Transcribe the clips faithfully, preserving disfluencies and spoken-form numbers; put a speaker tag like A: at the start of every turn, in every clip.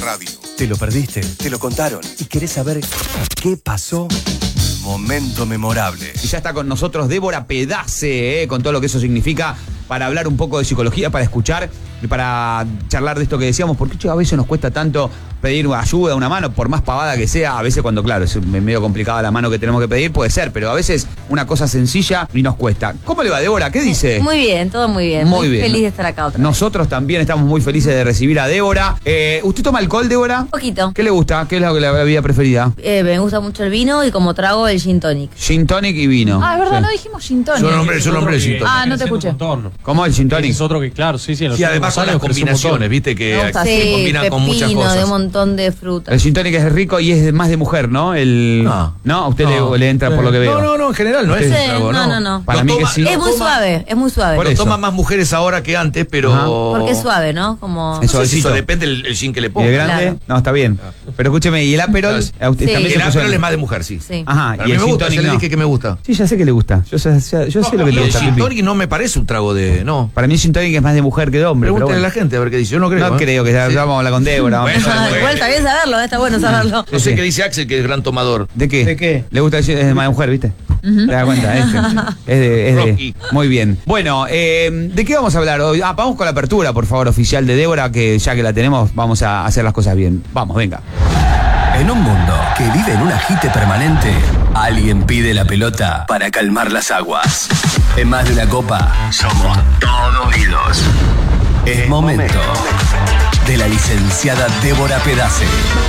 A: radio.
B: ¿Te lo perdiste? ¿Te lo contaron? ¿Y querés saber qué pasó? Momento memorable.
C: Y ya está con nosotros Débora Pedace, eh, con todo lo que eso significa, para hablar un poco de psicología, para escuchar y para charlar de esto que decíamos, porque a veces nos cuesta tanto pedir ayuda, una mano, por más pavada que sea. A veces cuando, claro, es medio complicada la mano que tenemos que pedir, puede ser, pero a veces una cosa sencilla y nos cuesta. ¿Cómo le va, Débora? ¿Qué dice?
D: Muy bien, todo muy bien.
C: Muy
D: Muy
C: bien.
D: feliz de estar acá otra vez.
C: Nosotros también estamos muy felices de recibir a Débora. Eh, ¿Usted toma alcohol, Débora?
D: Un poquito.
C: ¿Qué le gusta? ¿Qué es la, la bebida preferida?
D: Eh, me gusta mucho el vino y como trago el gin tonic.
C: Gin tonic y vino.
E: Ah, es verdad,
C: Sí.
E: no dijimos gin tonic.
F: Yo nombré, yo nombré el gin tonic.
E: Ah, no te escuché.
C: ¿Cómo el gin tonic?
G: Es otro que, claro, sí, sí. en los
F: Y además con las
G: años creció un montón.
F: combinaciones, viste, que
D: Me gusta
F: se
D: así,
F: combinan con muchas
D: pepino, de un
F: cosas.
D: montón de frutas.
C: El gin tonic es rico y es de- más de mujer, ¿no? El...
F: No.
C: ¿No? A usted
F: No.
C: le, le entra por lo que veo.
F: No, no, no, en general no es
D: Sí,
F: un trago,
D: no,
F: no.
D: no, no.
C: Para
F: Lo
C: mí que
F: toma-
C: sí.
F: lo
D: Es muy
F: toma-
D: suave, es muy suave.
C: Por
F: Lo
C: eso.
F: toman más mujeres ahora que antes, pero...
C: Ajá.
D: Porque es suave, ¿no? Como...
F: No sé si
C: Suavecito.
F: eso depende del el gin que le
C: ¿Y de
F: ponga.
C: grande?
D: Claro.
C: No, está bien. Pero escúcheme, ¿y el Aperol?
F: Sí.
C: ¿A usted
D: Sí.
C: también se
F: El
C: puso
F: Aperol
C: en-
F: es más de mujer, sí.
D: Sí.
C: Ajá,
F: Pero a
C: y
F: mí
C: el
F: me
C: gin
F: gusta,
C: tonic
F: ya le
C: no.
F: dije que me gusta.
C: Sí, ya sé que le gusta. Yo sé, sé- yo sé lo que
F: Y
C: te
F: el
C: gusta,
F: gin
C: Pipi.
F: tonic no me parece un trago de... No.
C: Para mí el gin tonic es más de mujer que de hombre. Pero
F: Pregúntale a
C: bueno.
F: la gente a ver qué dice. Yo no creo.
C: No
F: ¿eh?
C: creo que ya
F: Sí.
C: vamos a hablar con Débora. vamos a
F: Bueno,
C: hablar
D: Ah,
C: con-
D: igual está bien saberlo, está bueno saberlo.
F: No sé
C: Sí.
F: qué dice Axel, que es gran tomador.
C: ¿De qué?
G: ¿De qué?
C: Le gusta el gin- es más de mujer, ¿viste? ¿Te das cuenta? Es, que- es de, es de-
F: Rocky.
C: Muy bien. Bueno, eh, ¿de qué vamos a hablar hoy? Ah, vamos con la apertura, por favor, oficial de Débora, que ya que la tenemos, vamos a hacer las cosas bien. Vamos, venga.
B: En un mundo que vive en un agite permanente, alguien pide la pelota para calmar las aguas. En Más de una Copa, somos todo oídos. Es momento de la licenciada Débora Pedace.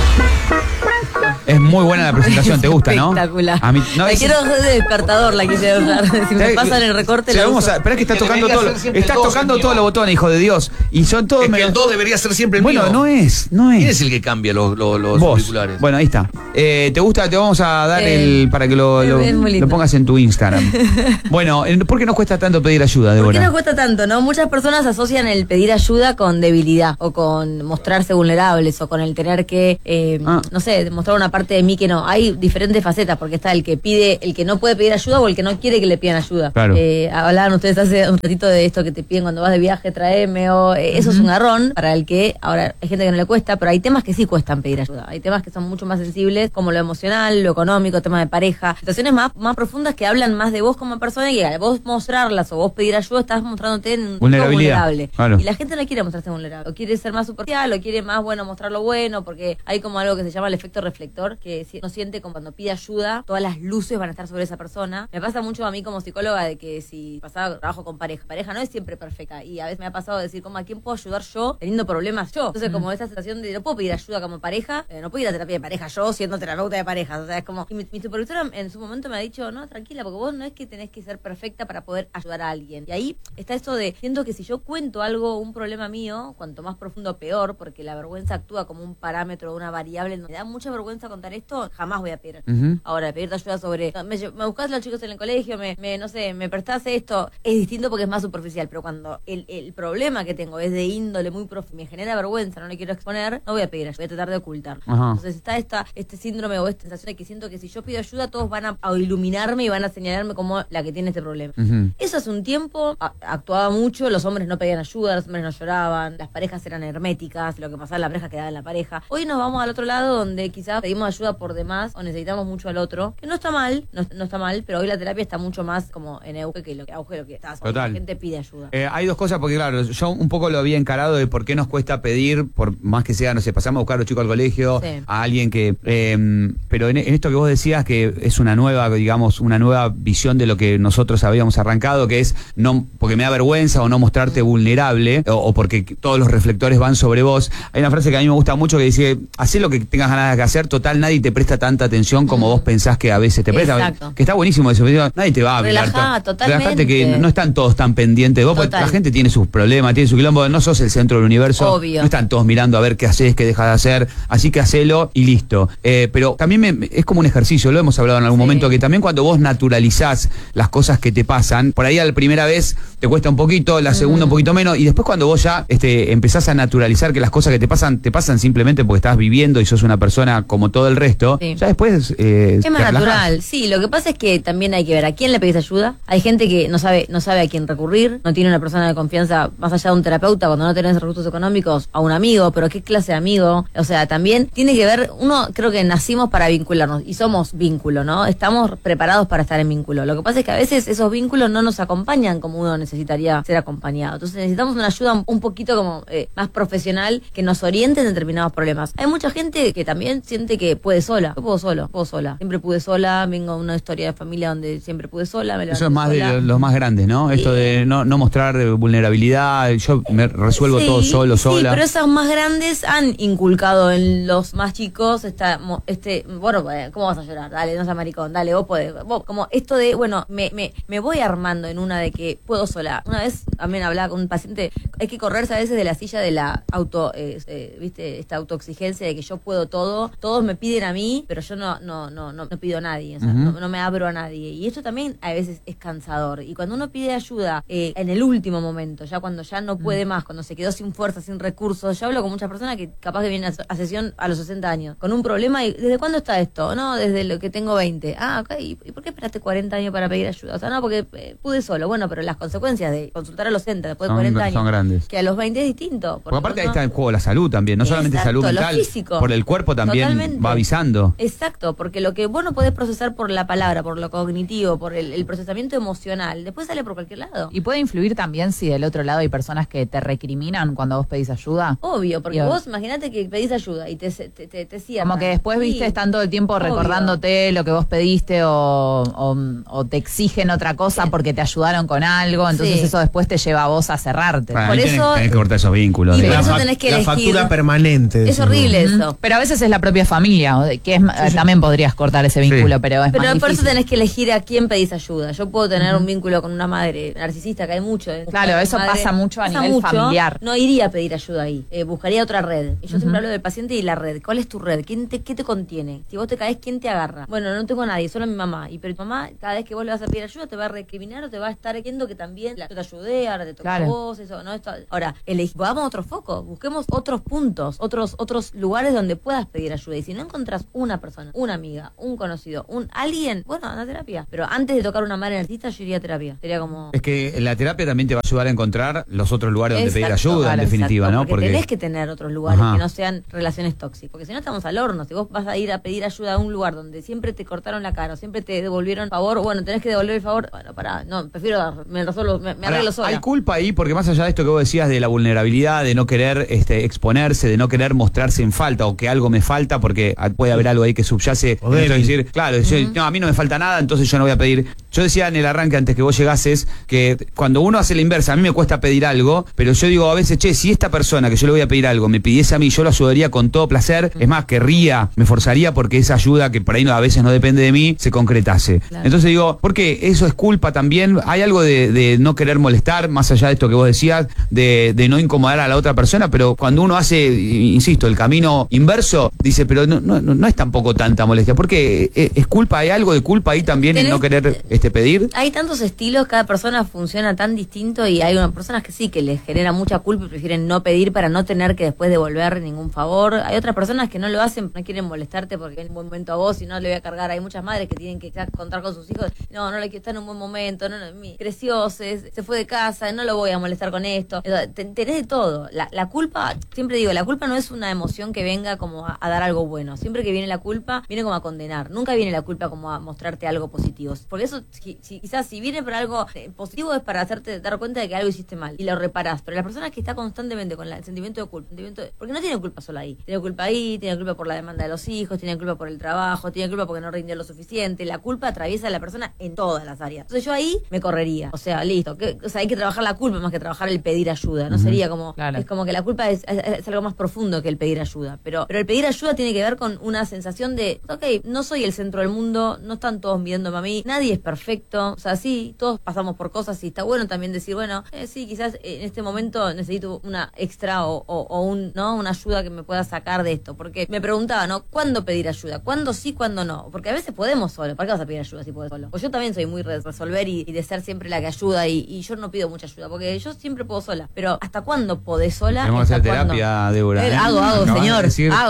C: Es muy buena la presentación, ¿te gusta, no?
D: Espectacular.
C: A mí, no,
D: la
C: es-
D: quiero hacer de despertador, la quise usar. Si me
C: ¿sabes?
D: pasan el recorte,
C: Sí,
D: la
C: vamos
D: uso.
C: a, Espera que está
F: Que
C: tocando
F: debería
C: todo.
F: ser
C: lo-
F: siempre
C: Estás
F: el dos,
C: tocando
F: el
C: todos
F: mío.
C: los botones, hijo de Dios. Y son todos
F: Es que
C: medio-
F: el dos debería ser siempre el
C: Bueno,
F: mío.
C: no es, no es.
F: ¿Quién es el que cambia los, los, los
C: Vos.
F: auriculares?
C: Bueno, ahí está. Eh, ¿Te gusta? Te vamos a dar
D: Eh,
C: el para que lo, lo,
D: es muy lindo.
C: lo pongas en tu Instagram. Bueno, eh, ¿por qué nos cuesta tanto pedir ayuda,
D: ¿Por qué
C: Débora?
D: nos cuesta tanto, no? Muchas personas asocian el pedir ayuda con debilidad o con mostrarse vulnerables o con el tener que, eh,
C: Ah.
D: no sé, demostrar una parte de mí que no. Hay diferentes facetas porque está el que pide, el que no puede pedir ayuda o el que no quiere que le pidan ayuda.
C: Claro.
D: Eh, hablaban ustedes hace un ratito de esto que te piden cuando vas de viaje, tráeme o eh, eso es un garrón para el que ahora hay gente que no le cuesta, pero hay temas que sí cuestan pedir ayuda. Hay temas que son mucho más sensibles como lo emocional, lo económico, temas de pareja, situaciones más, más profundas que hablan más de vos como persona y al vos mostrarlas o vos pedir ayuda estás mostrándote en un punto
C: Vulnerabilidad,
D: vulnerable.
C: claro.
D: Y la gente no quiere mostrarse vulnerable, o quiere ser más superficial, o quiere más, bueno, mostrar lo bueno, porque hay como algo que se llama el efecto reflector, que si- no siente como cuando pide ayuda, todas las luces van a estar sobre esa persona. Me pasa mucho a mí como psicóloga de que si pasaba trabajo con pareja, pareja no es siempre perfecta, y a veces me ha pasado decir, como, ¿a quién puedo ayudar yo teniendo problemas yo? Entonces, como esa sensación de no puedo pedir ayuda como pareja, eh, no puedo ir a terapia de pareja yo siendo terapeuta de parejas, o sea, es como, y mi, mi supervisora en su momento me ha dicho, no, tranquila, porque vos no es que tenés que ser perfecta para poder ayudar a alguien. Y ahí está esto de, siento que si yo cuento algo, un problema mío, cuanto más profundo peor, porque la vergüenza actúa como un parámetro, una variable, me da mucha vergüenza contar esto, jamás voy a pedir.
C: Ujú.
D: Ahora, pedirte ayuda sobre, me, me buscás los chicos en el colegio, me, me no sé, me prestás esto, es distinto porque es más superficial, pero cuando el, el problema que tengo es de índole muy profundo, me genera vergüenza, no le quiero exponer, no voy a pedir ayuda, voy a tratar de ocultar.
C: Ajá.
D: Entonces está esta, este síndrome o esta sensación de que siento que si yo pido ayuda, todos van a, a iluminarme y van a señalarme como la que tiene este problema.
C: Ujú.
D: Eso hace un tiempo a- actuaba mucho, los hombres no pedían ayuda, los hombres no lloraban, las parejas eran herméticas, lo que pasaba en la pareja quedaba en la pareja. Hoy nos vamos al otro lado donde quizás pedimos ayuda por demás o necesitamos mucho al otro, que no está mal, no, no está mal, pero hoy la terapia está mucho más como en auge que lo que, auge lo que está.
C: Total.
D: La gente pide ayuda.
C: Eh, hay dos cosas, porque claro, yo un poco lo había encarado de por qué nos cuesta pedir, por más que sea, no sé, pasamos a buscar a los chicos al colegio,
D: Sí.
C: a alguien que... eh, pero en, en esto que vos decías, que es una nueva, digamos, una nueva visión de lo que nosotros habíamos arrancado, que es no porque me da vergüenza o no mostrarte vulnerable, o, o porque todos los reflectores van sobre vos. Hay una frase que a mí me gusta mucho que dice, hacé lo que tengas ganas de hacer, total, nadie te presta tanta atención como vos pensás que a veces te presta.
D: Exacto.
C: Que está buenísimo eso, nadie te va a hablar.
D: Relajá, totalmente.
C: Relajate que no están todos tan pendientes de vos, porque
D: Total.
C: la gente tiene sus problemas, tiene su quilombo, no sos el centro del universo.
D: Obvio.
C: No están todos mirando a ver qué haces, qué dejas de hacer, así que hacelo y listo. Eh, pero también me- es como un ejercicio, lo hemos hablado en algún
D: Sí.
C: momento, que también cuando vos naturalizás las cosas que te pasan, por ahí a la primera vez te cuesta un poquito, la segunda un poquito menos, y después cuando vos ya este, empezás a naturalizar que las cosas que te pasan, te pasan simplemente porque estás viviendo y sos una persona como todos todo el resto,
D: Sí.
C: ya después eh,
D: Es
C: te
D: más
C: relajás.
D: natural, sí, lo que pasa es que también hay que ver a quién le pedís ayuda. Hay gente que no sabe no sabe a quién recurrir, no tiene una persona de confianza más allá de un terapeuta cuando no tenés recursos económicos, a un amigo, pero qué clase de amigo. O sea, también tiene que ver, uno creo que nacimos para vincularnos y somos vínculo, ¿no? Estamos preparados para estar en vínculo. Lo que pasa es que a veces esos vínculos no nos acompañan como uno necesitaría ser acompañado. Entonces necesitamos una ayuda un poquito como eh, más profesional que nos oriente en determinados problemas. Hay mucha gente que también siente que puede sola. Yo puedo solo, puedo sola. Siempre pude sola, vengo de una historia de familia donde siempre pude sola. Me
C: Eso
D: levanté
C: es más
D: sola.
C: de los más grandes, ¿no? Esto de no, no mostrar vulnerabilidad, yo me resuelvo
D: Sí,
C: todo solo,
D: sí,
C: sola.
D: pero esos más grandes han inculcado en los más chicos esta, mo- este, bueno, eh, ¿cómo vas a llorar? Dale, no seas maricón, dale, vos podés. Vos, como esto de, bueno, me, me, me voy armando en una de que puedo sola. Una vez también hablaba con un paciente, hay que correrse a veces de la silla de la auto, eh, eh, viste, esta autoexigencia de que yo puedo todo, todos me piden a mí, pero yo no, no, no, no, no pido a nadie, o sea,
C: Ujú.
D: no, no me abro a nadie. Y esto también a veces es cansador. Y cuando uno pide ayuda eh, en el último momento, ya cuando ya no puede más, cuando se quedó sin fuerza, sin recursos, yo hablo con muchas personas que capaz que vienen a, a sesión a los sesenta años, con un problema y ¿desde cuándo está esto? No, desde lo que tengo veinte. Ah, ok, ¿y por qué esperaste cuarenta años para pedir ayuda? O sea, no, porque eh, pude solo. Bueno, pero las consecuencias de consultar a los sesenta después de
C: Son-
D: cuarenta años,
C: son grandes.
D: que a los veinte es distinto.
C: Porque aparte ahí
D: uno-
C: está en juego la salud también, no solamente
D: Exacto,
C: salud
D: lo
C: mental,
D: físico.
C: por el cuerpo también
D: Totalmente.
C: va avisando.
D: Exacto, porque lo que vos no podés procesar por la palabra, por lo cognitivo, por el, el procesamiento emocional, después sale por cualquier lado.
A: ¿Y puede influir también si del otro lado hay personas que te recriminan cuando vos pedís ayuda?
D: Obvio, porque
A: Y-
D: vos imaginate que pedís ayuda y te, te, te, te cierran.
A: Como que después,
D: Sí,
A: viste, están todo el tiempo
D: obvio.
A: recordándote lo que vos pediste o, o, o te exigen otra cosa porque te ayudaron con algo, entonces
D: Sí.
A: eso después te lleva a vos a cerrarte.
C: Bueno,
D: Por
C: ahí tenés,
D: eso-
C: tenés que cortar esos vínculos.
D: Y
C: de-
D: por
E: La
D: eso
E: fa-
D: tenés que
E: la
D: elegir.
E: factura permanente.
D: Es
E: decís
D: horrible
E: vos.
D: eso.
A: Pero a veces es la propia familia, o de- que es, eh, también podrías cortar ese vínculo,
C: Sí.
A: pero es
D: Pero
A: más
D: por eso
A: difícil.
D: tenés que elegir a quién pedís ayuda. Yo puedo tener un vínculo con una madre narcisista, que hay mucho. ¿eh?
A: Claro, eso pasa mucho a nivel familiar.
D: No iría a pedir ayuda ahí. Eh, buscaría otra red. Y yo siempre hablo del paciente y la red. ¿Cuál es tu red? ¿Quién te, ¿Qué te contiene? Si vos te caes, ¿quién te agarra? Bueno, no tengo a nadie, solo a mi mamá. Y pero tu mamá, cada vez que vos le vas a pedir ayuda, te va a recriminar o te va a estar viendo que también la, yo te ayudé, ahora te toca
A: Claro.
D: a vos, eso, ¿no? Esto, ahora, elegí, pongamos otro foco, busquemos otros puntos, otros, otros lugares donde puedas pedir ayuda. Y si no encontrás una persona, una amiga, un conocido, un alguien, bueno, anda a terapia. Pero antes de tocar una madre narcisista, yo iría a terapia. Sería como.
C: Es que la terapia también te va a ayudar a encontrar los otros lugares donde pedir
D: Exacto,
C: ayuda,
D: claro,
C: en definitiva,
D: exacto,
C: ¿no?
D: Porque, tenés que tener otros lugares
C: Ajá.
D: que no sean relaciones tóxicas. Porque si no estamos al horno. Si vos vas a ir a pedir ayuda a un lugar donde siempre te cortaron la cara o siempre te devolvieron favor, bueno, tenés que devolver el favor. Bueno, pará, no, prefiero, me resuelvo, me, me
C: Ahora,
D: arreglo sola.
C: hay culpa ahí, porque más allá de esto que vos decías de la vulnerabilidad, de no querer este, exponerse, de no querer mostrarse en falta o que algo me falta, porque puede haber algo ahí que subyace.
E: O
C: en esto de
E: débil.
C: decir, claro, yo- no, a mí no me falta nada, entonces yo no voy a pedir. Yo decía en el arranque antes que vos llegases que cuando uno hace la inversa, a mí me cuesta pedir algo, pero yo digo a veces, che, si esta persona que yo le voy a pedir algo me pidiese a mí, yo lo ayudaría con todo placer, es más, querría, me forzaría porque esa ayuda que por ahí no, a veces no depende de mí, se concretase.
D: Claro.
C: Entonces digo, porque eso es culpa también, hay algo de, de no querer molestar, más allá de esto que vos decías, de, de no incomodar a la otra persona, pero cuando uno hace, insisto, el camino inverso, dice, pero no, no, no es tampoco tanta molestia, porque es, es culpa, hay algo de culpa ahí también en
D: Tenés-
C: no querer este pedir.
D: Hay tantos estilos, cada persona funciona tan distinto y hay unas personas que sí, que les genera mucha culpa y prefieren no pedir para no tener que después devolver ningún favor. Hay otras personas que no lo hacen, no quieren molestarte porque en un buen momento a vos y no le voy a cargar. Hay muchas madres que tienen que ya contar con sus hijos. No, no le quiero estar en un buen momento, no, no, mi- creció, se, se fue de casa, no lo voy a molestar con esto. O sea, te- tenés de todo. La, la culpa, siempre digo, la culpa no es una emoción que venga como a, a dar algo bueno. Siempre que viene la culpa, viene como a condenar. Nunca viene la culpa como a mostrarte algo positivo. Porque eso, si, si- quizás si viene por algo eh, positivo es para hacerte dar cuenta de que algo hiciste mal y lo reparás. Pero la persona que está constantemente con la- el sentimiento de culpa, sentimiento de- porque no tiene culpa solo ahí. Tiene culpa ahí, tiene culpa por la demanda de los hijos, tiene culpa por el trabajo, tiene culpa porque no rindió lo suficiente. La culpa atraviesa a la persona en todas las áreas. Entonces yo ahí me correría. O sea, listo. Que, o sea, hay que trabajar la culpa más que trabajar el pedir ayuda. No sería como,
A: Claro.
D: es como que la culpa es, es- es algo más profundo que el pedir ayuda. Pero, pero el pedir ayuda tiene que ver con una sensación de, ok, no soy el centro del mundo, no están todos mirándome a mí, nadie es perfecto. O sea, sí, todos pasamos por cosas y está bueno también decir, bueno, eh, sí, quizás en este momento necesito una extra o, o, o un, ¿no? Una ayuda que me pueda sacar de esto. Porque me preguntaba, ¿no? ¿Cuándo pedir ayuda? ¿Cuándo sí, cuándo no? Porque a veces podemos solo. ¿Para qué vas a pedir ayuda si puedes solo? Pues yo también soy muy de resolver y, y de ser siempre la que ayuda y, y yo no pido mucha ayuda porque yo siempre puedo sola. Pero ¿hasta cuándo podés sola?
C: Tenemos que
D: ¿Hasta
C: hacer
D: cuándo?
C: terapia, Débora.
D: Eh,
C: ¿eh?
D: hago, hago,
C: Acabas de
D: señor.
C: decir-
D: Hago.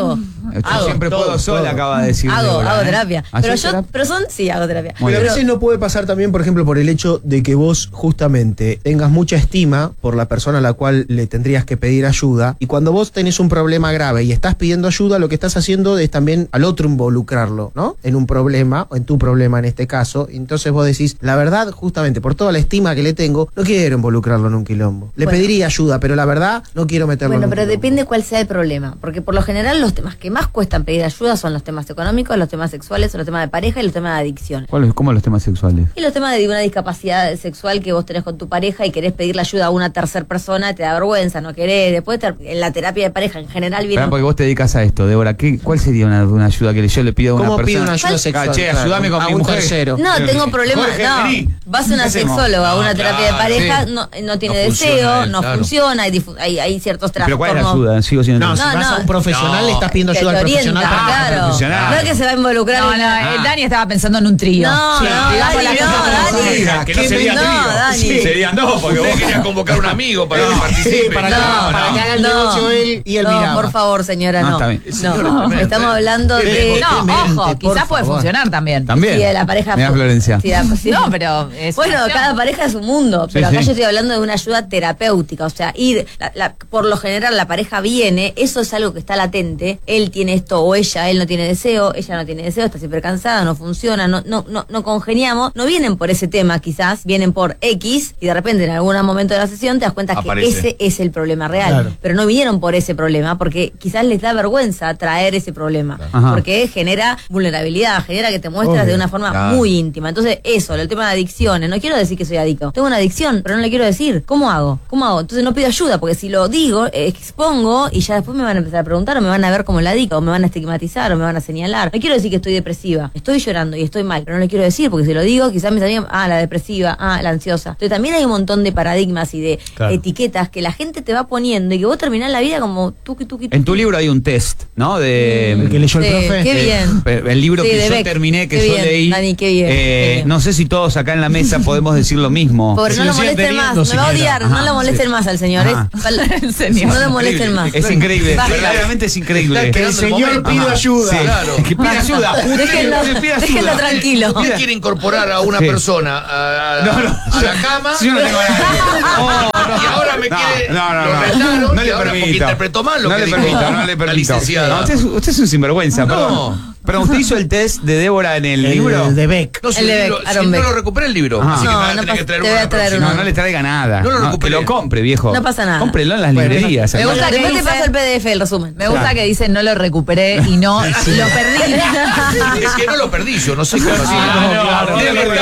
C: Yo
D: Hago.
C: siempre
E: Todo,
C: puedo sola,
E: todo.
C: acaba de decir.
D: Hago,
C: Débora,
D: hago
C: ¿eh?
D: terapia.
C: ¿Haces
D: Pero yo,
C: terapia?
D: pero son, sí, hago terapia.
C: Muy
E: Pero a
C: bien.
E: veces no puede pasar también, por ejemplo, por el hecho de que vos justamente tengas mucha estima por la persona a la cual le tendrías que pedir ayuda, y cuando vos tenés un problema grave y estás pidiendo ayuda, lo que estás haciendo es también al otro involucrarlo, ¿no? En un problema, o en tu problema en este caso. Entonces vos decís, la verdad, justamente por toda la estima que le tengo, no quiero involucrarlo en un quilombo. Le
D: Bueno.
E: pediría ayuda, pero la verdad, no quiero meterlo
D: Bueno,
E: en un
D: pero
E: quilombo.
D: depende cuál sea el problema. Porque por lo general los temas que más cuestan pedir ayuda son los temas económicos, los temas sexuales, los temas de pareja y los temas de adicción.
C: ¿Cuál- ¿Cómo los temas sexuales?
D: Y los temas de una discapacidad sexual que vos tenés con tu pareja y querés pedirle ayuda a una tercera persona, te da vergüenza, no querés. Después te- en la terapia de pareja en general viene...
C: Esperá, porque vos te dedicas a esto, Débora. ¿qué, ¿Cuál sería una, una ayuda que yo le pido a una
E: ¿Cómo
C: persona?
E: pide una ayuda
D: ¿Cuál?
E: sexual?
C: Ah, che,
E: Claro,
C: ayúdame con
E: a
C: mi
E: un
C: mujer.
E: tercero.
D: No, tengo problemas.
C: Jorge,
D: No,
C: vení.
D: vas a una
C: ¿Qué hacemos?
D: sexóloga, a
F: No,
D: una terapia de
F: claro,
D: pareja,
F: sí.
D: no, no tiene
F: No funciona
D: deseo,
F: él,
D: no
F: claro.
D: funciona, hay, difu- hay, hay ciertos
C: ¿Pero
D: trastornos.
C: cuál es la ayuda? Sigo siendo
E: No, si
D: No,
E: vas
D: no.
E: a un profesional,
F: No.
E: le estás pidiendo
D: Que
E: ayuda
D: te
E: al
D: orienta,
E: profesional. para-
D: claro.
C: profesional.
D: No es que se va a involucrar
A: No,
D: en
A: no,
D: una-
A: eh, Dani estaba pensando en un trío.
D: No,
A: Sí,
D: no,
A: digamos
D: Dani,
A: las
D: no,
A: cosas como
D: Dani.
A: son.
F: Que no
E: ¿Qué
F: sería
D: me- no,
F: trío.
D: Dani.
F: Sí.
C: Serían dos, porque
F: Usted
C: vos
F: quería convocar a un amigo para que
E: Sí,
F: participe.
E: para,
D: No,
E: que, para
D: no,
E: que haga el
D: no.
E: negocio él y él
D: No,
E: miraba.
D: por favor, señora,
C: No,
D: no.
C: está bien.
F: Señora,
D: No,
F: tremendo,
D: estamos
F: eh.
D: hablando de...
E: Qué
A: No,
E: Demente,
A: ojo,
E: por
A: quizás puede
E: favor.
A: funcionar también.
C: También.
D: Sí, de la pareja.
C: Mirá, Florencia.
D: Sí, la- sí.
A: No, pero es
D: Bueno,
A: una opción.
D: cada pareja es un mundo, pero
C: Sí,
D: acá
C: sí.
D: yo estoy hablando de una ayuda terapéutica, o sea, ir, la- la- por lo general la pareja viene, eso es algo que está latente, él tiene esto o ella, él no tiene deseo, ella no tiene deseo, está siempre cansada, no funciona, no, no, no, no congeniamos, no vienen por ese tema quizás, vienen por X y de repente en algún momento de la sesión te das cuenta
F: Aparece.
D: que ese es el problema real,
E: Claro.
D: pero no vinieron por ese problema porque quizás les da vergüenza traer ese problema,
C: Ajá.
D: porque genera vulnerabilidad, genera que te muestras
E: Obvio.
D: de una forma
F: Claro.
D: muy íntima. Entonces, eso, el tema de adicciones, no quiero decir que soy adicto. Tengo una adicción, pero no le quiero decir. ¿Cómo hago? ¿Cómo hago? Entonces no pido ayuda, porque si lo digo, eh, expongo y ya después me van a empezar a preguntar o me van a ver como la adicto, o me van a estigmatizar o me van a señalar. No quiero decir que estoy depresiva. Estoy llorando y estoy mal, pero no le quiero decir, porque si lo digo, quizás me salgan, ah, la depresiva, ah, la ansiosa. Entonces también hay un montón de paradigmas y de
E: Claro.
D: etiquetas que la gente te va poniendo y que vos terminás la vida como tuki tuki tuki.
C: En tu libro hay un test, ¿no? De,
E: El que leyó el
D: Sí,
E: profe.
D: qué
C: Eh,
D: bien.
C: pe- el libro
D: Sí,
C: que
D: de
C: yo
D: Beck.
C: terminé, que
D: Qué
C: yo
D: bien,
C: leí.
D: Dani, qué bien,
C: eh,
D: qué bien.
C: No sé si todos acá en la mesa podemos decir lo mismo.
D: Pobre, no lo
E: Si lo siguen
D: molesten más,
E: teniendo
D: me va a
E: siquiera.
D: odiar, no
C: Ajá,
D: lo molesten más al señor.
C: Ajá.
D: Es-
A: El señor.
D: no lo molesten más.
C: Es increíble,
D: Basta.
C: verdaderamente es increíble.
F: Está
E: El
F: esperando el
E: señor
F: momento.
E: pide
C: Ajá.
E: ayuda.
C: Sí,
F: Claro.
C: que pide ayuda. Usted-
D: Déjenlo-
C: usted pide ayuda.
D: déjenlo tranquilo.
F: Usted quiere incorporar a una
C: Sí.
F: persona a, a-
C: No, no.
F: a la cama
C: Yo no tengo a nadie.
F: y ahora me
C: No,
F: quiere.
C: no, no,
F: lo
C: no.
F: retaron
C: No
F: y
C: le
F: ahora porque
C: permito.
F: interpretó mal lo
C: no
F: que
C: le
F: dijo
C: permito, no le
F: la
C: permito.
F: licenciada.
C: No, usted, es, usted es un sinvergüenza,
F: No.
C: perdón. Pero usted hizo el test de Débora en el,
E: El
C: libro.
E: de Beck.
F: No, si,
D: El de
F: el
D: Beck,
F: libro- si
D: Aaron
F: no
D: Beck.
F: lo recuperé el libro.
C: Ajá.
F: Así que
D: No,
F: me va a
D: no
F: tener que
D: pasa-
F: traer
D: te
F: uno
D: voy a
F: la
D: traer
F: próxima.
C: No, no le traiga nada.
F: No lo
C: que
F: recuperé.
C: lo compre, viejo.
D: No pasa nada.
C: Cómprelo en las
E: Bueno,
C: librerías.
A: me gusta que
D: Después te
A: dice-
D: paso el P D F, el resumen.
A: Me gusta
C: Claro.
A: que dice no lo recuperé y no lo perdí.
F: Es que no lo perdí yo, no sé qué pasó.
C: Ah, no, claro,
F: Debe
C: no,
F: haber